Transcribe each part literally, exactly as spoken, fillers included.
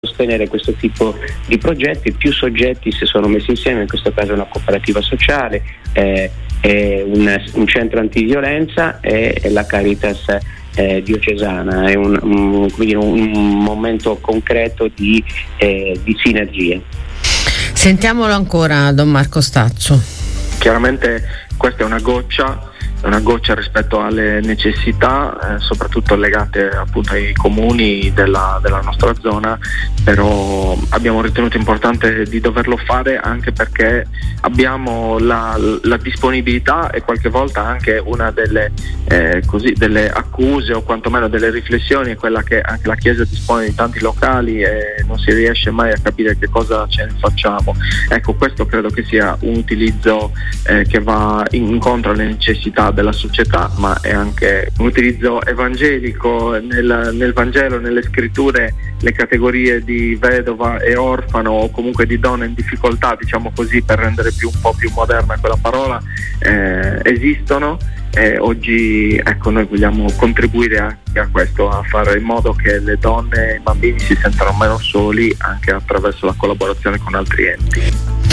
sostenere questo tipo di progetti. Più soggetti si sono messi insieme, in questo caso una cooperativa sociale, eh, eh, un, un centro antiviolenza e, e la Caritas eh, diocesana. È un, un, come dire, un momento concreto di, eh, di sinergie. Sentiamolo ancora, Don Marco Stazzo. Chiaramente questa è una goccia una goccia rispetto alle necessità, eh, soprattutto legate appunto ai comuni della, della nostra zona, però abbiamo ritenuto importante di doverlo fare anche perché abbiamo la, la disponibilità e qualche volta anche una delle, eh, così, delle accuse o quantomeno delle riflessioni è quella che anche la Chiesa dispone di tanti locali e non si riesce mai a capire che cosa ce ne facciamo. Ecco, questo credo che sia un utilizzo eh, che va incontro alle necessità della società, ma è anche un utilizzo evangelico. Nel, nel Vangelo, nelle scritture, le categorie di vedova e orfano o comunque di donna in difficoltà, diciamo così, per rendere più un po' più moderna quella parola, eh, esistono. E oggi ecco, noi vogliamo contribuire anche a questo, a fare in modo che le donne e i bambini si sentano meno soli anche attraverso la collaborazione con altri enti.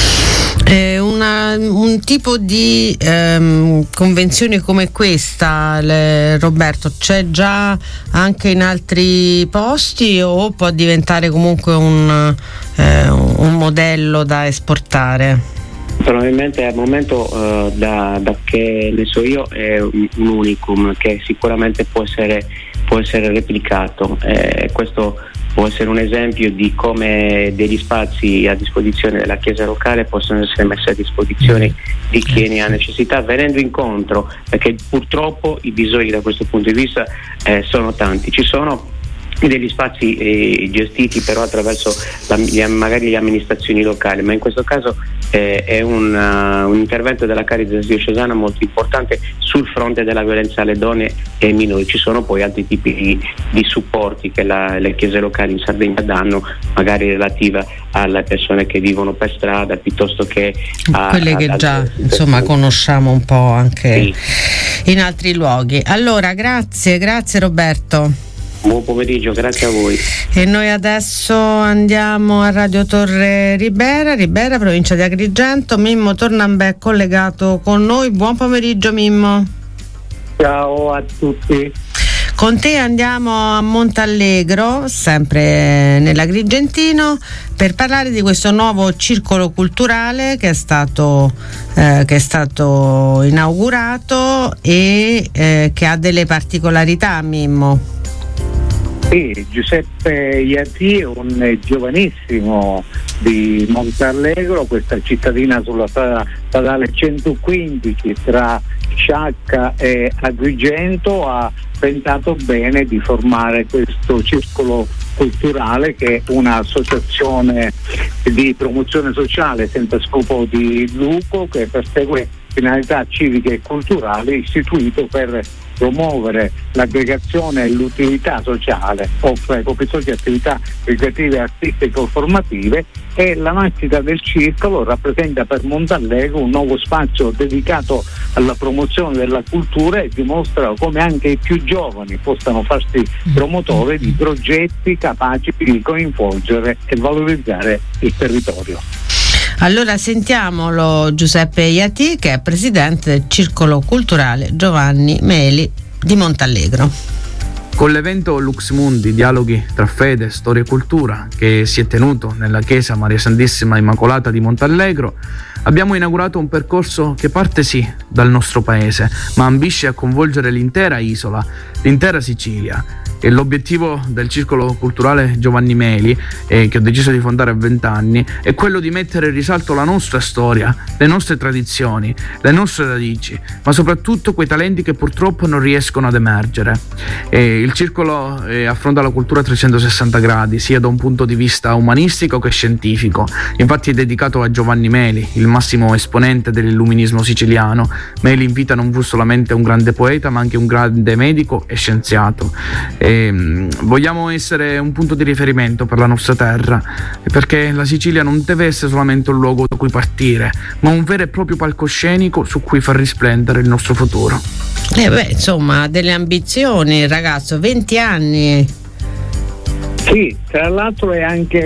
Eh, una, un tipo di ehm, convenzione come questa, le, Roberto, c'è già anche in altri posti o può diventare comunque un, eh, un modello da esportare? Probabilmente al momento, uh, da, da che ne so io, è un, un unicum che sicuramente può essere, può essere replicato. Eh, questo può essere un esempio di come degli spazi a disposizione della Chiesa locale possono essere messi a disposizione di chi ne ha necessità, venendo incontro, perché purtroppo i bisogni da questo punto di vista eh, sono tanti. Ci sono degli spazi eh, gestiti però attraverso la, gli, magari le amministrazioni locali, ma in questo caso eh, è un, uh, un intervento della Caritas diocesana molto importante sul fronte della violenza alle donne e ai minori. Ci sono poi altri tipi di, di supporti che la, le chiese locali in Sardegna danno, magari relativa alle persone che vivono per strada piuttosto che a quelle che già insomma conosciamo un po' anche sì. in altri luoghi. Allora grazie, grazie Roberto. Buon pomeriggio, grazie a voi. E noi adesso andiamo a Radio Torre Ribera, Ribera, provincia di Agrigento. Mimmo Tornambè collegato con noi. Buon pomeriggio Mimmo. Ciao a tutti. Con te andiamo a Montallegro, sempre nell'Agrigentino, per parlare di questo nuovo circolo culturale che è stato, eh, che è stato inaugurato e eh, che ha delle particolarità, Mimmo. Sì, Giuseppe Iati, un giovanissimo di Montallegro, questa cittadina sulla strada statale centoquindici tra Sciacca e Agrigento, ha pensato bene di formare questo circolo culturale che è un'associazione di promozione sociale senza scopo di lucro che persegue finalità civiche e culturali, istituito per promuovere l'aggregazione e l'utilità sociale, offre ai professori attività ricreative, artistiche o formative, e la nascita del circolo rappresenta per Montallegro un nuovo spazio dedicato alla promozione della cultura e dimostra come anche i più giovani possano farsi promotori di progetti capaci di coinvolgere e valorizzare il territorio. Allora sentiamolo Giuseppe Iati, che è presidente del Circolo Culturale Giovanni Meli di Montallegro. Con l'evento Lux Mundi, dialoghi tra fede, storia e cultura, che si è tenuto nella chiesa Maria Santissima Immacolata di Montallegro, abbiamo inaugurato un percorso che parte sì dal nostro paese, ma ambisce a coinvolgere l'intera isola, l'intera Sicilia. E l'obiettivo del Circolo Culturale Giovanni Meli, eh, che ho deciso di fondare a vent'anni, è quello di mettere in risalto la nostra storia, le nostre tradizioni, le nostre radici, ma soprattutto quei talenti che purtroppo non riescono ad emergere. E il Circolo eh, affronta la cultura a trecentosessanta gradi, sia da un punto di vista umanistico che scientifico. Infatti è dedicato a Giovanni Meli, il massimo esponente dell'illuminismo siciliano. Meli in vita non fu solamente un grande poeta, ma anche un grande medico e scienziato. E vogliamo essere un punto di riferimento per la nostra terra, perché la Sicilia non deve essere solamente un luogo da cui partire, ma un vero e proprio palcoscenico su cui far risplendere il nostro futuro. Eh beh, insomma, delle ambizioni, ragazzo, venti anni. Sì, tra l'altro è anche